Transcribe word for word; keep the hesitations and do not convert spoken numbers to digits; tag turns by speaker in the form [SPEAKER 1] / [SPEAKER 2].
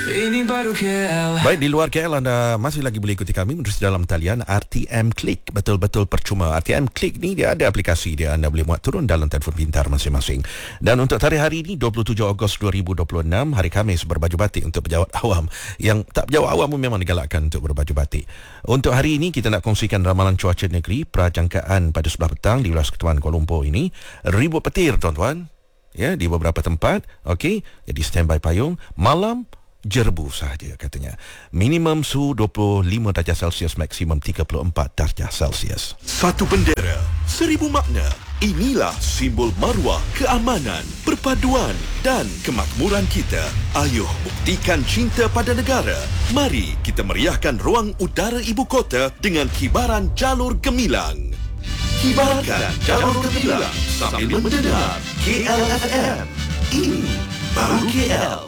[SPEAKER 1] Ini baru K L.
[SPEAKER 2] Baik, di luar K L anda masih lagi boleh ikuti kami menerusi dalam talian R T M Click. Betul-betul percuma. R T M Click ni dia ada aplikasi dia, anda boleh muat turun dalam telefon pintar masing-masing. Dan untuk tarikh hari ini dua puluh tujuh Ogos dua ribu dua puluh enam, hari Khamis, berbaju batik untuk pejabat awam. Yang tak pejabat awam pun memang digalakkan untuk berbaju batik. Untuk hari ini kita nak kongsikan ramalan cuaca negeri prajangkaan pada sebelah petang di wilayah Ketua Kuala Lumpur ini. Ribut petir tuan-tuan. Ya, di beberapa tempat. Okey, jadi standby payung. Malam jerbu sahaja katanya. Minimum suhu dua puluh lima darjah Celsius, maksimum tiga puluh empat darjah Celsius.
[SPEAKER 3] Satu bendera, seribu makna. Inilah simbol maruah, keamanan, perpaduan dan kemakmuran kita. Ayuh buktikan cinta pada negara. Mari kita meriahkan ruang udara ibu kota dengan kibaran jalur gemilang. Kibarkan jalur gemilang sambil mendengar K L F M. Ini baru K L.